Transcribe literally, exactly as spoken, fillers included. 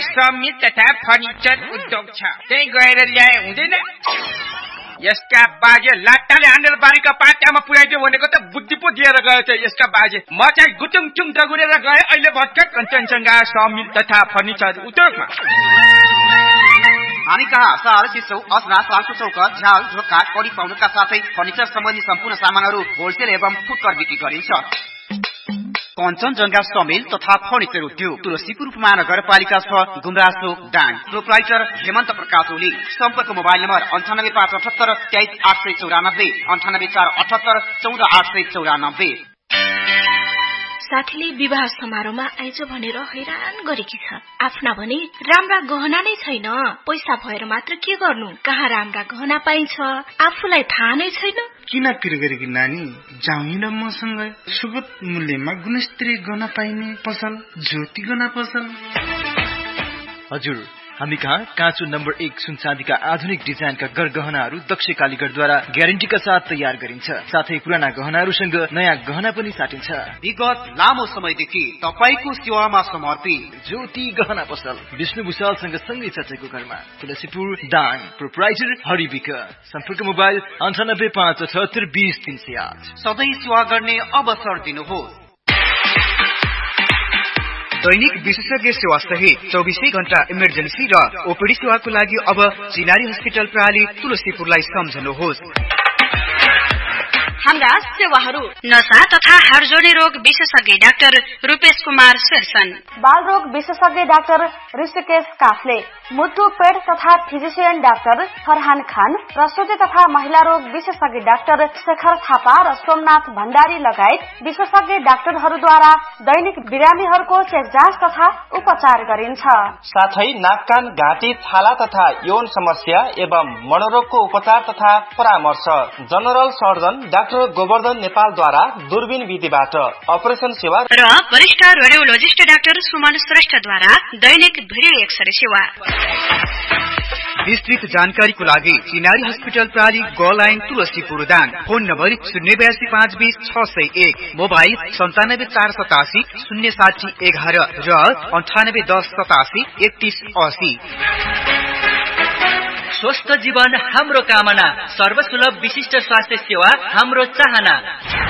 समित तथा फर्निचर उद्योग छ, त्यही गएर ल्याए हुँदैन? यसका बाजे लाट्टाले हानेर बारीका पाटामा पुर्याइदियो भनेको त बुद्धि पो दिएर गयो त यसका बाजे। म चाहिँ गुटुङ चुङ दगुरेर गए, अहिले भर्खर कञ्चनजङ्घा समिल तथा फर्निचर उद्योगमा। हामी कहाँ सहर चिसो असना सालको चौका झ्याल ढोका कडी पाउडरका साथै फर्निचर सम्बन्धी सम्पूर्ण सामानहरू होलसेल एवं फुटकर बिक्री गरिन्छ। कञ्चनजङ्घा समिल तथा फर्निचर उद्योग, तुलसीपुर महानगरपालिका छ, गुमरासो दाङ। प्रोप्राइटर हेमन्त प्रकाश ओली। सम्पर्क मोबाइल नम्बर अन्ठानब्बे पाँच अठहत्तर तेइस आठ सय चौरानब्बे अन्ठानब्बे चार अठहत्तर चौध आठ सय चौरानब्बे। साथीले विवाह समारोहमा आइज भनेर हैरान गरेकी छ। आफ्ना भने राम्रा गहना नै छैन, पैसा भएर मात्र के गर्नु, कहाँ राम्रा गहना पाइन्छ आफूलाई थाहा नै छैन। किन पिर गरेकी नानी, जाउँ मसँग सुगत मूल्यमा गुणस्तरीय गहना पाइने पसल ज्योति गहना पसल। हजुर, हामी कहाँ काँचो नम्बर एक सुन चाँदीका आधुनिक डिजाइनका गरगहनाहरू दक्ष कालीगढद्वारा ग्यारेन्टीका साथ तयार गरिन्छ। साथै पुराना गहनाहरूसँग नयाँ गहना पनि साटिन्छ। विगत लामो समयदेखि तपाईको सेवामा समर्पित ज्योति गहना पसल, विष्णु भुषालसँग सँगै चचेको घरमा, तुलसीपुर दाङ। प्रोप्राइटर हरिविक। सम्पर्क मोबाइल अन्ठानब्बे पाँच अठहत्तर बीस तीन सय आठ। सधैँ सेवा गर्ने अवसर दिनुहोस्। दैनिक विशेषज्ञ सेवा सहित चौबिसै घण्टा इमर्जेन्सी र ओपीडी सेवाको लागि अब चिनारी हस्पिटल प्रणाली तुलसीपुरलाई सम्झनुहोस्। हाम्रा सेवाहरू नसा तथा हाडजोडी रोग विशेषज्ञ डाक्टर रूपेश कुमार शेरसन, बाल रोग विशेषज्ञ डाक्टर ऋषिकेश काफले, मुटु पेट तथा फिजिशियन डाक्टर फरहान खान, प्रसुति तथा महिला रोग विशेषज्ञ डाक्टर शेखर थापा र सोमनाथ भण्डारी लगायत विशेषज्ञ डाक्टरहरूद्वारा दैनिक बिरामीहरूको चेक जाँच तथा उपचार गरिन्छ। साथै नाक कान घाँटी छाला तथा यौन समस्या एवं मनोरोगको उपचार तथा परामर्श जनरल सर्जन डाक्टर गोवर्धन नेपालद्वारा दूरबीन विधिबाट अपरेसन सेवा र वरिष्ठ रेडियोलोजिस्ट डाक्टर सुमन श्रेष्ठद्वारा दैनिक भिडियो एक्सरे सेवा। विस्तृत जानकारीको लागि चिनारी हस्पिटल प्रणाली ग line Tulsipur Dang. Phone number शून्य बयासी पाँच बीस छ सय एक, मोबाइल सन्तानब्बे चार सतासी शून्य साठी एघार र अन्ठानब्बे दस सतासी एकतीस असी। स्वस्थ जीवन हाम्रो कामना, सर्वसुलभ विशिष्ट स्वास्थ्य सेवा हाम्रो चाहना।